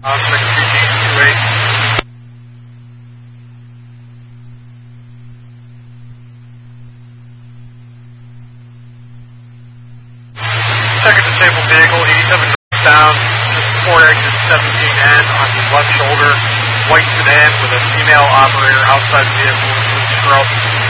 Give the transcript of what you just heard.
628. Second disabled vehicle, 87 down, just before exit 17N on his left shoulder, white sedan with a female operator outside the vehicle in blue scrubs.